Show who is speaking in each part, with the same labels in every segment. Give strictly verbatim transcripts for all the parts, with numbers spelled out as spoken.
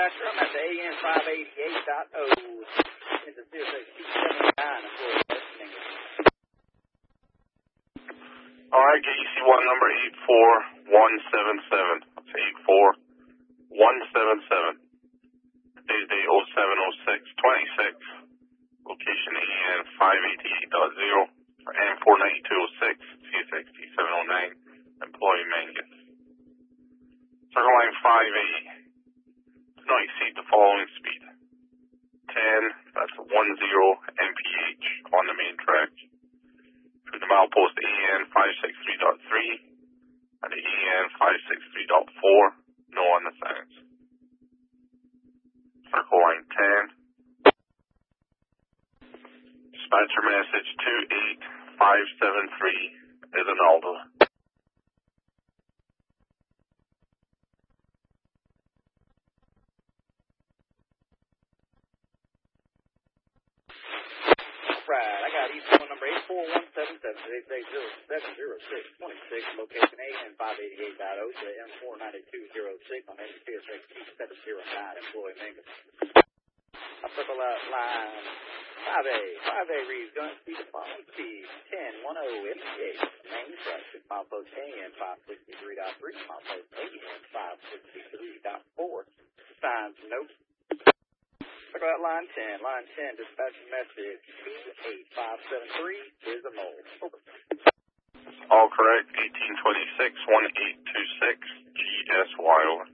Speaker 1: dispatcher. I'm at the A N five eighty-eight dot O. It's a C S X T seven oh nine employee listening.
Speaker 2: All right, K E C one number eight four one seven seven. That's eight four one seven seven. Today's date oh seven oh six twenty-six. Location A N five eighty-eight dot zero for M four ninety-two oh six, C S X T seven oh nine, employee Mangus. Circle line five A. Do not exceed the following speed. ten, that's one zero M P H on the main track. Through the milepost A N five sixty-three dot three and the A N five sixty-three dot four, no on the signs. Circle line ten. Dispatcher message two eight five seven three is an Aldo.
Speaker 1: Right, I got E C one number eight four one seven seven, eight eight zero seven zero six twenty-six, location A N five eighty-eight dot O to M four ninety-two oh six on C S X T seven oh nine, employee Mangus. I circle out line five A. five A reads gun speed of following speed ten ten M P H. Main traction, milepost A N five sixty-three dot three, milepost A N five sixty-three dot four. Signs note. Circle out line ten. Line ten, dispatching message two eight five seven three is a mole. Over.
Speaker 2: All correct. eighteen twenty-six one eight two six G S Y over.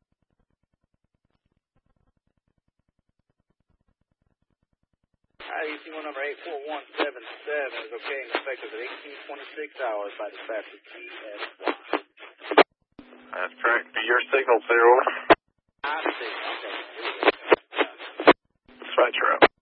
Speaker 1: E C one number eight four one seven seven is okay and effective at eighteen twenty-six hours by dispatcher G S Y.
Speaker 2: That's correct. Be your signal, sir, over.
Speaker 1: I see. Okay.
Speaker 2: Dispatcher out.